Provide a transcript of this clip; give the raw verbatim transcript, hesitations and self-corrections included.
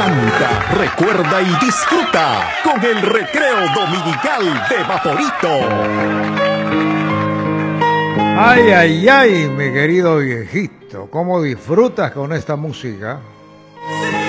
Canta, recuerda y disfruta con el recreo dominical de Vaporito. Ay, ay, ay, mi querido viejito, ¿cómo disfrutas con esta música?